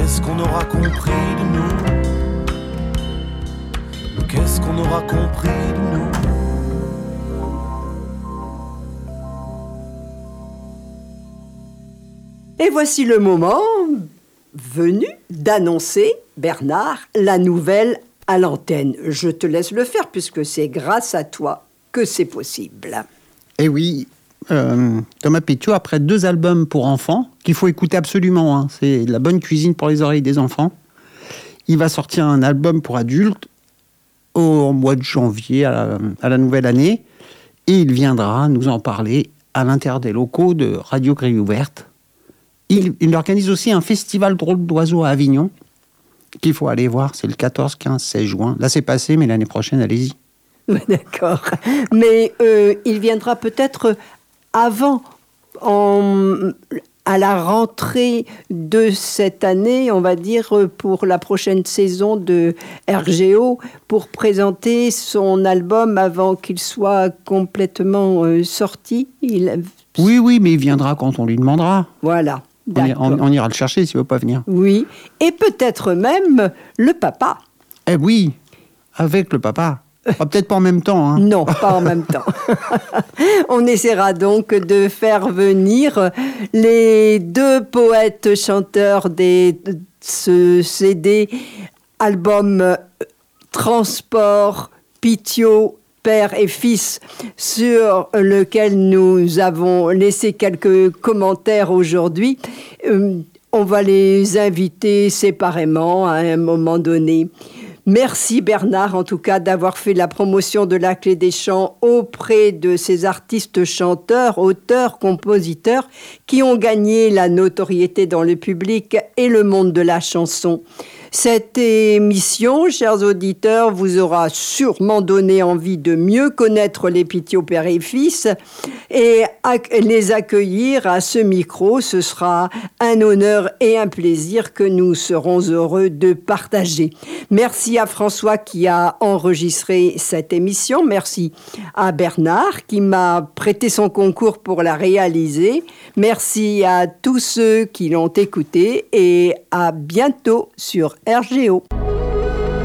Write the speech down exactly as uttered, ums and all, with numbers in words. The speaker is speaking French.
Qu'est-ce qu'on aura compris de nous? Qu'est-ce qu'on aura compris de nous? Et voici le moment venu d'annoncer, Bernard, la nouvelle à l'antenne. Je te laisse le faire puisque c'est grâce à toi que c'est possible. Eh oui, euh, Thomas Pétiot, après deux albums pour enfants, qu'il faut écouter absolument, hein, c'est de la bonne cuisine pour les oreilles des enfants, il va sortir un album pour adultes au mois de janvier, à la, à la nouvelle année, et il viendra nous en parler à l'intérieur des locaux de Radio Grille Ouverte. Il, il organise aussi un festival drôle d'oiseaux à Avignon, qu'il faut aller voir, c'est le quatorze, quinze, seize juin. Là, c'est passé, mais l'année prochaine, allez-y. D'accord. Mais euh, il viendra peut-être avant, en, à la rentrée de cette année, on va dire, pour la prochaine saison de R G O, pour présenter son album avant qu'il soit complètement euh, sorti. Il... Oui, oui, mais il viendra quand on lui demandera. Voilà. On, on, on ira le chercher s'il ne veut pas venir. Oui, et peut-être même le papa. Eh oui, avec le papa. Ah, peut-être pas en même temps. Hein. Non, pas en même temps. On essaiera donc de faire venir les deux poètes chanteurs de ce C D, album Transport, Pétiot, Père et Fils, sur lequel nous avons laissé quelques commentaires aujourd'hui. Euh, on va les inviter séparément à un moment donné. Merci Bernard, en tout cas, d'avoir fait la promotion de la Clé des Chants auprès de ces artistes chanteurs, auteurs, compositeurs qui ont gagné la notoriété dans le public et le monde de la chanson. Cette émission, chers auditeurs, vous aura sûrement donné envie de mieux connaître les Pétiot père et fils et les accueillir à ce micro. Ce sera un honneur et un plaisir que nous serons heureux de partager. Merci à François qui a enregistré cette émission. Merci à Bernard qui m'a prêté son concours pour la réaliser. Merci à tous ceux qui l'ont écouté et à bientôt sur R G O.